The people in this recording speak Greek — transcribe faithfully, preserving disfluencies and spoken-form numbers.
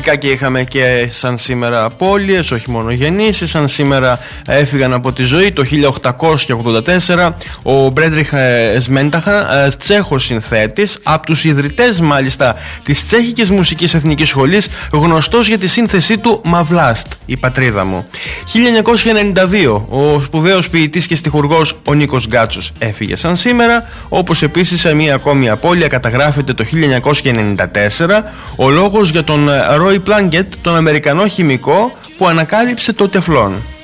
Φυσικά και είχαμε και σαν σήμερα απώλειες, όχι μόνο γεννήσεις. Σαν σήμερα έφυγαν από τη ζωή το χίλια οκτακόσια ογδόντα τέσσερα ο Μπρέντριχ Σμένταχα, Τσέχος συνθέτης, από τους ιδρυτές μάλιστα της Τσέχικης Μουσικής Εθνικής Σχολής, γνωστός για τη σύνθεσή του «Μαβλάστ, η πατρίδα μου». χίλια εννιακόσια ενενήντα δύο ο σπουδαίος ποιητής και στιχουργός ο Νίκος Γκάτσος έφυγε σαν σήμερα, όπως επίσης μια ακόμη απώλεια καταγράφεται το χίλια εννιακόσια ενενήντα τέσσερα, ο λόγος για τον Ρόι Πλάνκετ, τον Αμερικανό χημικό που ανακάλυψε το τεφλόν.